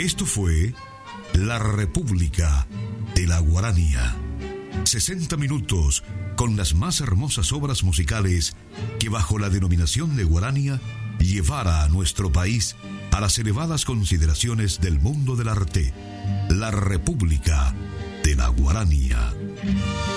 Esto fue La República de la Guaranía. 60 minutos con las más hermosas obras musicales que bajo la denominación de Guaranía llevara a nuestro país a las elevadas consideraciones del mundo del arte. La República de la Guaranía.